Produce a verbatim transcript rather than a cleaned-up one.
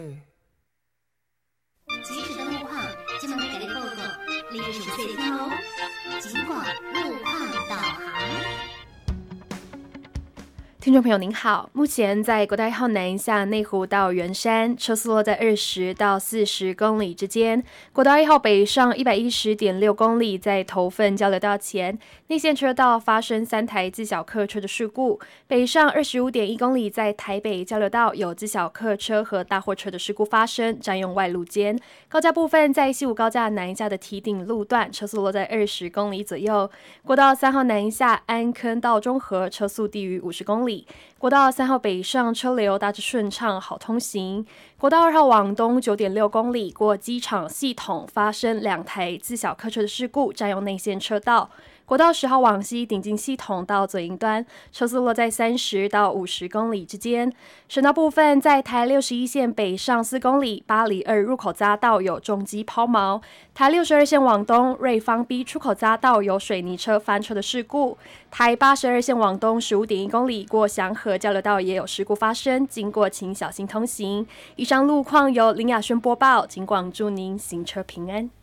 即时的路况，今晚给你报告，你有什么事听哦？尽管路况导航。 听众朋友您好，目前在国道一号南下内湖到圆山，车速落在二十到四十公里之间。国道一号北上一百一十点六公里，在头份交流道前内线车道发生三台自小客车的事故。北上二十五点一公里，在台北交流道有自小客车和大货车的事故发生，占用外路间。高架部分在西武高架南下的堤顶路段，车速落在二十公里左右。国道三号南下安坑到中和，车速低于五十公里。国道三号北上车流大致顺畅，好通行。国道二号往东九点六公里，过机场系统发生两台自小客车的事故，占用内线车道。国道十号往西顶进系统到左营端，车速落在三十到五十公里之间。省道部分在台六十一线北上四公里，八里二入口匝道有重机抛锚；台六十二线往东瑞芳 B 出口匝道有水泥车翻车的事故；台八十二线往东十五点一公里过祥和交流道也有事故发生，经过请小心通行。以上路况由林雅轩播报，尽管祝您行车平安。